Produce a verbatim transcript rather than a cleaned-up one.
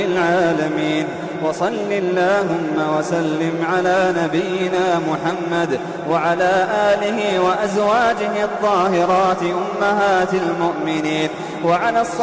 العالمين. وصل اللهم وسلم على نبينا محمد وعلى آله وأزواجه الطاهرات أمهات المؤمنين وعلى